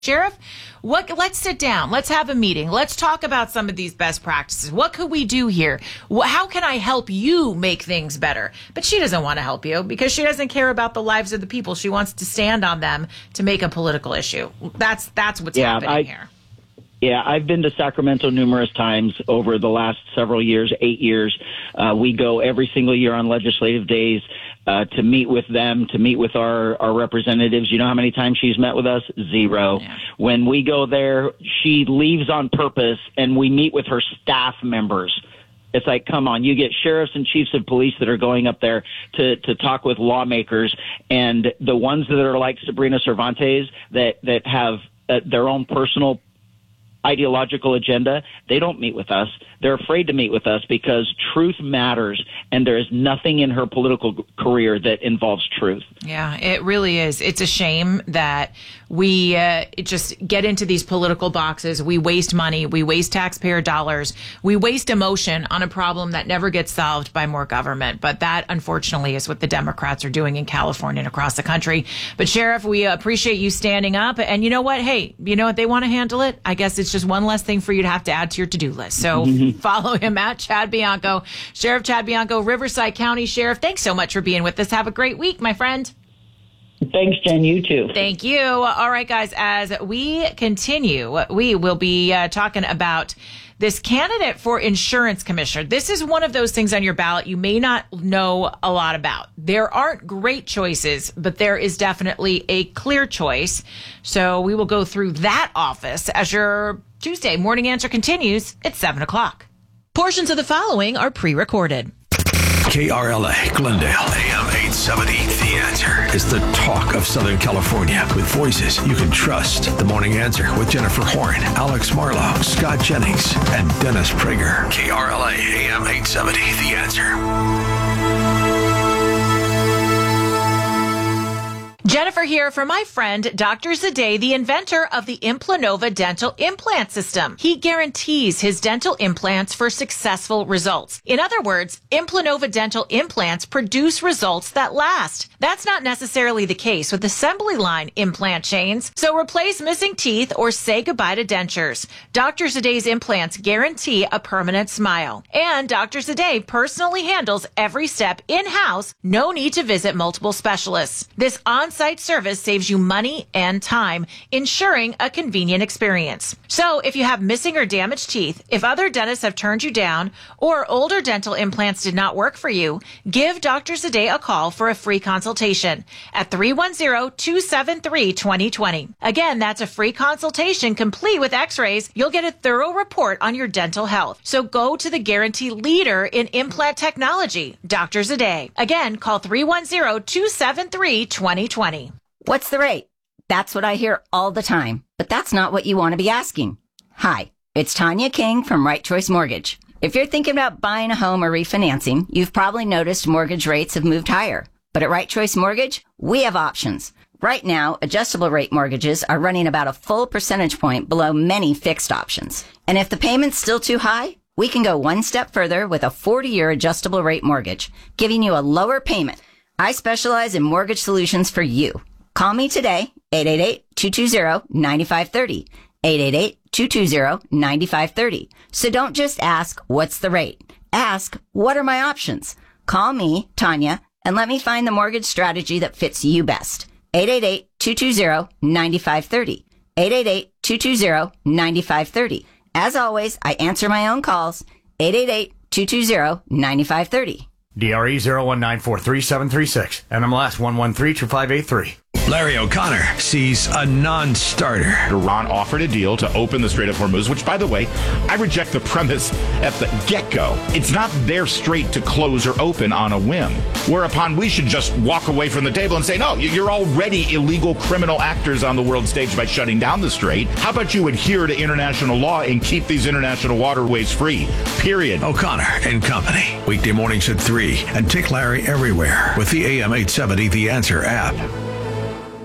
Sheriff, let's sit down. Let's have a meeting. Let's talk about some of these best practices. What could we do here? How can I help you make things better? But she doesn't want to help you because she doesn't care about the lives of the people. She wants to stand on them to make a political issue. That's what's happening here. Yeah, I've been to Sacramento numerous times over the last several years, 8 years. We go every single year on legislative days to meet with them, to meet with our representatives. You know how many times she's met with us? Zero. Yeah. When we go there, she leaves on purpose, and we meet with her staff members. It's like, come on, you get sheriffs and chiefs of police that are going up there to talk with lawmakers, and the ones that are like Sabrina Cervantes that have their own personal ideological agenda, they don't meet with us. They're afraid to meet with us because truth matters, and there is nothing in her political career that involves truth. Yeah, it really is. It's a shame that we just get into these political boxes. We waste money. We waste taxpayer dollars. We waste emotion on a problem that never gets solved by more government. But that, unfortunately, is what the Democrats are doing in California and across the country. But, Sheriff, we appreciate you standing up. And you know what? Hey, you know what? They want to handle it. I guess it's just one less thing for you to have to add to your to-do list. So follow him at Chad Bianco. Sheriff Chad Bianco, Riverside County Sheriff. Thanks so much for being with us. Have a great week, my friend. Thanks, Jen. You too. Thank you. All right, guys, as we continue, we will be talking about this candidate for insurance commissioner. This is one of those things on your ballot you may not know a lot about. There aren't great choices, but there is definitely a clear choice. So we will go through that office as your Tuesday morning answer continues at 7 o'clock. Portions of the following are pre-recorded. KRLA, Glendale, AM 870. The Answer is the talk of Southern California with voices you can trust. The Morning Answer with Jennifer Horn, Alex Marlowe, Scott Jennings, and Dennis Prager. KRLA, AM 870. The Answer. Jennifer here for my friend, Dr. Zadeh, the inventor of the Implanova dental implant system. He guarantees his dental implants for successful results. In other words, Implanova dental implants produce results that last. That's not necessarily the case with assembly line implant chains. So replace missing teeth or say goodbye to dentures. Dr. Zadeh's implants guarantee a permanent smile. And Dr. Zadeh personally handles every step in-house. No need to visit multiple specialists. This on-site service saves you money and time, ensuring a convenient experience. So if you have missing or damaged teeth, if other dentists have turned you down, or older dental implants did not work for you, give Dr. Zadeh a call for a free consultation at 310-273-2020. Again, that's a free consultation complete with x-rays. You'll get a thorough report on your dental health. So go to the guarantee leader in implant technology, Dr. Zadeh. Again, call 310-273-2020. What's the rate? That's what I hear all the time, but that's not what you want to be asking. Hi, it's Tanya King from Right Choice Mortgage. If you're thinking about buying a home or refinancing, you've probably noticed mortgage rates have moved higher. But at Right Choice Mortgage, we have options. Right now, adjustable rate mortgages are running about a full percentage point below many fixed options. And if the payment's still too high, we can go one step further with a 40-year adjustable rate mortgage, giving you a lower payment. I specialize in mortgage solutions for you. Call me today, 888-220-9530, 888-220-9530. So don't just ask, what's the rate? Ask, what are my options? Call me, Tanya, and let me find the mortgage strategy that fits you best. 888-220-9530, 888-220-9530. As always, I answer my own calls, 888-220-9530. DRE 01943736, NMLS 1132583. Larry O'Connor sees a non-starter. Iran offered a deal to open the Strait of Hormuz, which, by the way, I reject the premise at the get-go. It's not their strait to close or open on a whim, whereupon we should just walk away from the table and say, no, you're already illegal criminal actors on the world stage by shutting down the strait. How about you adhere to international law and keep these international waterways free, period. O'Connor and Company. Weekday mornings at 3 and take Larry everywhere with the AM 870 The Answer app.